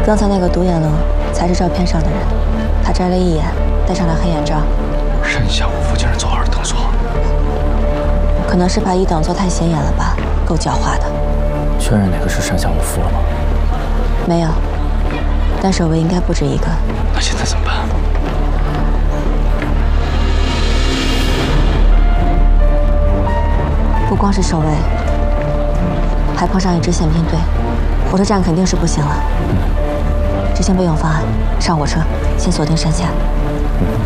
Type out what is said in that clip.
刚才那个独眼龙才是照片上的人，他摘了一眼，戴上了黑眼罩。 山下无夫竟然做二等锁， 可能是怕一等座太显眼了吧，够狡猾的。 确认哪个是山下无夫了吗？ 没有，但守卫应该不止一个。 那现在怎么办？ 不光是守卫，还碰上一支宪兵队，火车站肯定是不行了。执行备用方案，上火车，先锁定山下。